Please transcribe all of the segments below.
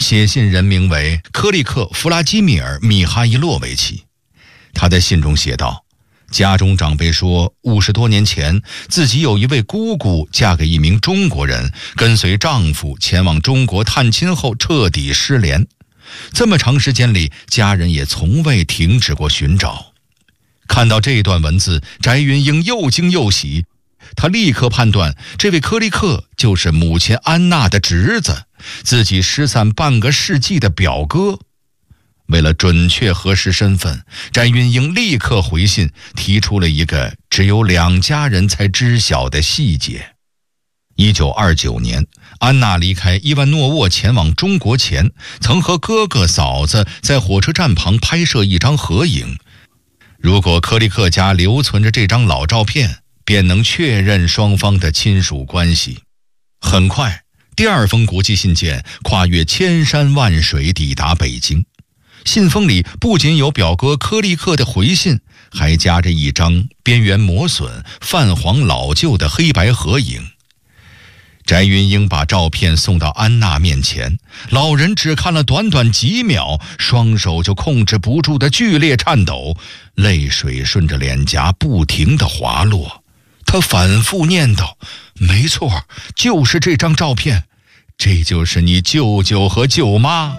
写信人名为科利克·弗拉基米尔·米哈伊洛维奇。他在信中写道，家中长辈说50多年前自己有一位姑姑嫁给一名中国人，跟随丈夫前往中国探亲后彻底失联，这么长时间里家人也从未停止过寻找。看到这段文字，翟云英又惊又喜，他立刻判断这位科利克就是母亲安娜的侄子，自己失散半个世纪的表哥。为了准确核实身份，翟云英立刻回信，提出了一个只有2家人才知晓的细节。1929年，安娜离开伊万诺沃前往中国前，曾和哥哥嫂子在火车站旁拍摄一张合影。如果科利克家留存着这张老照片，便能确认双方的亲属关系。很快，第2封国际信件跨越千山万水抵达北京。信封里不仅有表哥科利克的回信，还夹着一张边缘磨损、泛黄老旧的黑白合影。翟云英把照片送到安娜面前，老人只看了短短几秒，双手就控制不住的剧烈颤抖，泪水顺着脸颊不停地滑落。他反复念叨，没错，就是这张照片，这就是你舅舅和舅妈。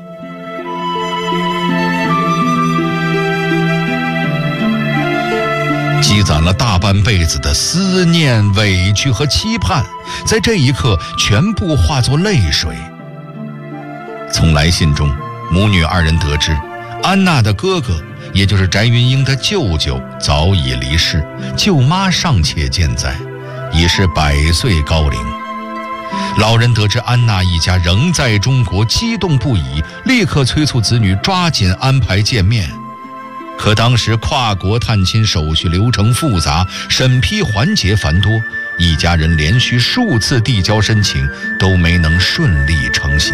积攒了大半辈子的思念、委屈和期盼，在这一刻全部化作泪水。从来信中，母女2人得知，安娜的哥哥，也就是翟云英的舅舅早已离世，舅妈尚且健在，已是100岁高龄。老人得知安娜一家仍在中国，激动不已，立刻催促子女抓紧安排见面。可当时跨国探亲手续流程复杂，审批环节繁多，一家人连续数次递交申请都没能顺利成行。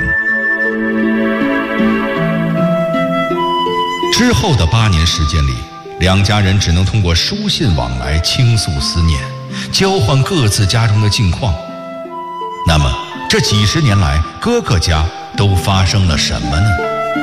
之后的8年时间里，2家人只能通过书信往来倾诉思念，交换各自家中的近况。那么这几十年来，哥哥家都发生了什么呢？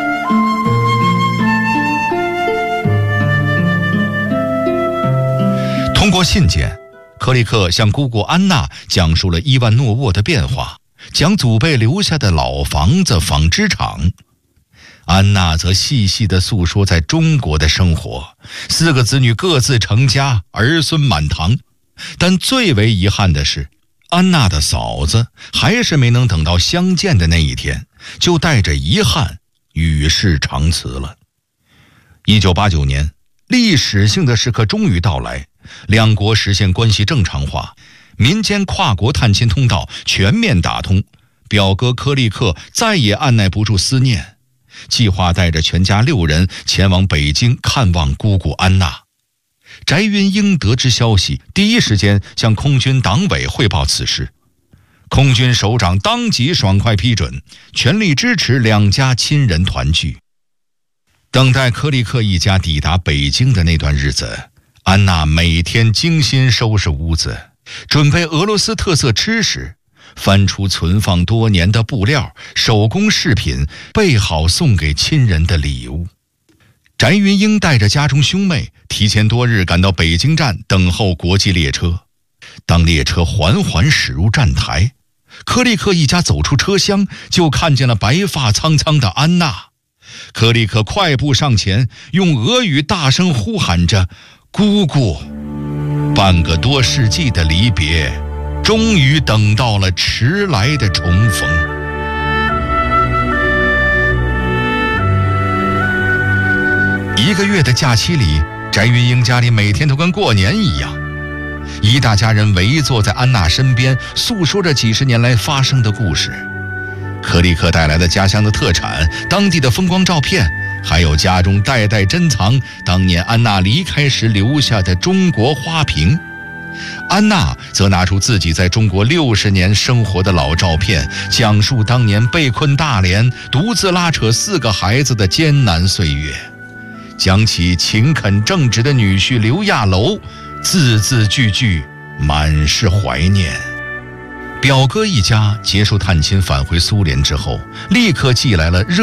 通过信件，科利克向姑姑安娜讲述了伊万诺沃的变化，讲祖辈留下的老房子、纺织厂。安娜则细细地诉说在中国的生活，4个子女各自成家，儿孙满堂。但最为遗憾的是，安娜的嫂子还是没能等到相见的那一天，就带着遗憾与世长辞了。1989年，历史性的时刻终于到来，2国实现关系正常化，民间跨国探亲通道全面打通，表哥科利克再也按耐不住思念，计划带着全家6人前往北京看望姑姑安娜。翟云英得知消息，第一时间向空军党委汇报此事，空军首长当即爽快批准，全力支持2家亲人团聚。等待科利克一家抵达北京的那段日子，安娜每天精心收拾屋子，准备俄罗斯特色吃食，翻出存放多年的布料、手工饰品，备好送给亲人的礼物。翟云英带着家中兄妹提前多日赶到北京站等候国际列车。当列车缓缓驶入站台，科利克一家走出车厢，就看见了白发苍苍的安娜。科利克快步上前，用俄语大声呼喊着：“姑姑！”半个多世纪的离别，终于等到了迟来的重逢。1个月的假期里，翟云英家里每天都跟过年一样，一大家人围坐在安娜身边，诉说着几十年来发生的故事。科利克带来的家乡的特产、当地的风光照片，还有家中代代珍藏当年安娜离开时留下的中国花瓶。安娜则拿出自己在中国60年生活的老照片，讲述当年被困大连、独自拉扯4个孩子的艰难岁月，讲起勤恳正直的女婿刘亚楼，字字句句满是怀念。表哥一家结束探亲返回苏联之后，立刻寄来了热